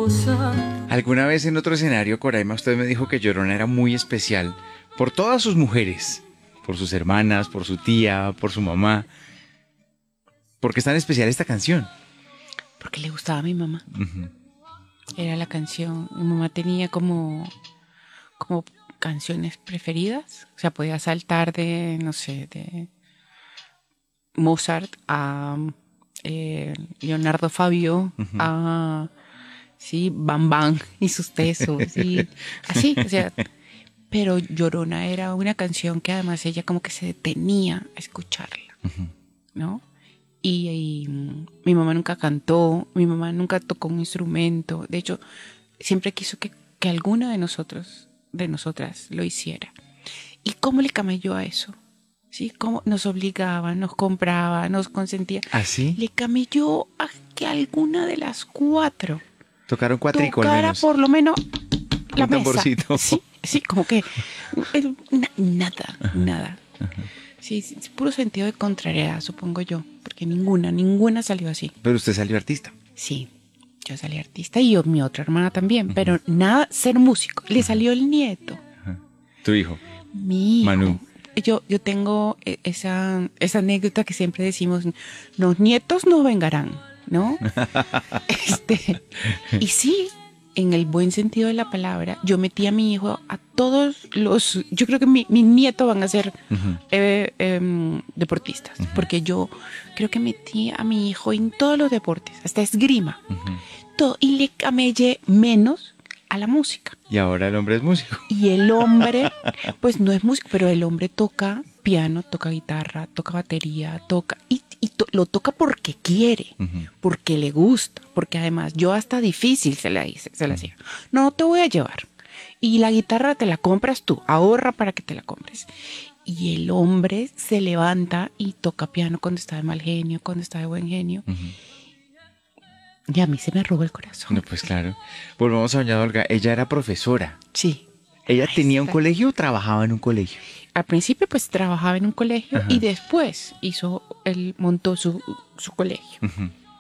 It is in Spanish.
Alguna vez en otro escenario, Coraima, usted me dijo que Llorona era muy especial por todas sus mujeres, por sus hermanas, por su tía, por su mamá. ¿Por qué es tan especial esta canción? Porque le gustaba a mi mamá. Uh-huh. Era la canción. Mi mamá tenía como canciones preferidas. O sea, podía saltar de, no sé, de Mozart a Leonardo Fabio, Uh-huh. a sí, Bam Bam y sus tesos. Y así, o sea. Pero Llorona era una canción que además ella como que se detenía a escucharla, Uh-huh. ¿no? Y mi mamá nunca cantó, mi mamá nunca tocó un instrumento. De hecho, siempre quiso que alguna de nosotras, lo hiciera. ¿Y cómo le camelló a eso? ¿Sí? ¿Cómo nos obligaba, nos compraba, nos consentía? ¿Ah, sí? Le camelló a que alguna de las 4 tocaron cuatrico al tocara menos. por lo menos la un mesa. Tamborcito. Sí, como que nada. Ajá. Sí, puro sentido de contrariedad, supongo yo, porque ninguna salió así. Pero usted salió artista. Sí, yo salí artista y mi otra hermana también, pero nada, ser músico. Le salió el nieto. Ajá. Tu hijo. Mi hijo. Manu. Yo tengo esa anécdota que siempre decimos, los nietos no vengarán, ¿no? Y sí, en el buen sentido de la palabra, yo metí a mi hijo a todos los... Yo creo que mis nietos van a ser deportistas, porque yo creo que metí a mi hijo en todos los deportes, hasta esgrima, todo, y le camellé menos a la música. Y ahora el hombre es músico. Y el hombre, pues no es músico, pero el hombre toca piano, toca guitarra, toca batería, toca... lo toca porque quiere, porque le gusta, porque además yo hasta difícil se la hacía. No te voy a llevar. Y la guitarra te la compras tú, ahorra para que te la compres. Y el hombre se levanta y toca piano cuando está de mal genio, cuando está de buen genio. Y a mí se me roba el corazón. No, pues claro. Volvamos a doña Olga. Ella era profesora. Sí. ¿Ella tenía un colegio o trabajaba en un colegio? Al principio pues trabajaba en un colegio y después montó su colegio.